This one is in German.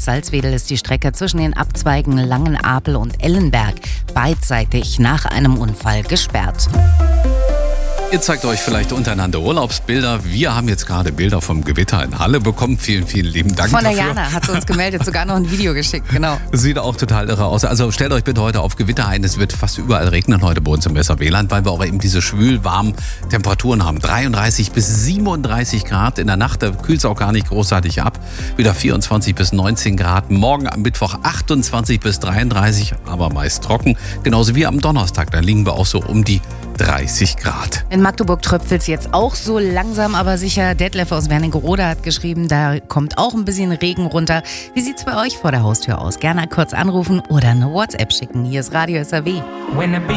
bis Salzwedel ist die Strecke zwischen den Abzweigen Langenapel und Ellenberg beidseitig nach einem Unfall gesperrt. Ihr zeigt euch vielleicht untereinander Urlaubsbilder. Wir haben jetzt gerade Bilder vom Gewitter in Halle bekommen. Vielen, vielen lieben Dank dafür. Von der dafür. Jana hat sie uns gemeldet, sogar noch ein Video geschickt, genau. Sieht auch total irre aus. Also stellt euch bitte heute auf Gewitter ein. Es wird fast überall regnen heute bei uns im Weserwehland, weil wir auch eben diese schwül-warmen Temperaturen haben. 33 bis 37 Grad in der Nacht, da kühlt es auch gar nicht großartig ab. Wieder 24 bis 19 Grad. Morgen am Mittwoch 28 bis 33, aber meist trocken. Genauso wie am Donnerstag, da liegen wir auch so um die 30 Grad. In Magdeburg tröpfelt es jetzt auch so langsam, aber sicher. Detlef aus Wernigerode hat geschrieben, da kommt auch ein bisschen Regen runter. Wie sieht es bei euch vor der Haustür aus? Gerne kurz anrufen oder eine WhatsApp schicken. Hier ist Radio SAW.